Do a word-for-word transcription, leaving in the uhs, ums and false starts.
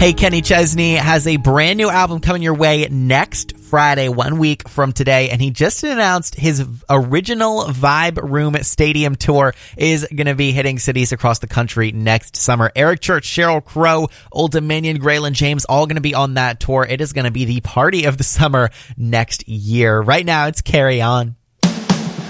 Hey, Kenny Chesney has a brand new album coming your way next Friday, one week from today, and he just announced his original Vibe Room Stadium tour is going to be hitting cities across the country next summer. Eric Church, Sheryl Crow, Old Dominion, Graylin James, all going to be on that tour. It is going to be the party of the summer next year. Right now, it's Carry On.